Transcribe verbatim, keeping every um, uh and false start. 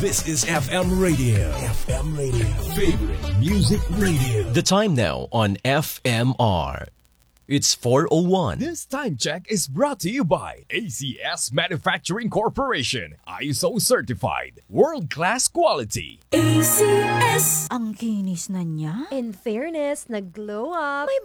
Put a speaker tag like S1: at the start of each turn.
S1: This is F M Radio. F M Radio. Favorite Music Radio.
S2: The time now on F M R. It's four oh one.
S3: This time check is brought to you by A C S Manufacturing Corporation. I S O certified. World-class quality.
S4: A C S. Ang kinis na niya.
S5: In fairness, nag-glow up.
S4: May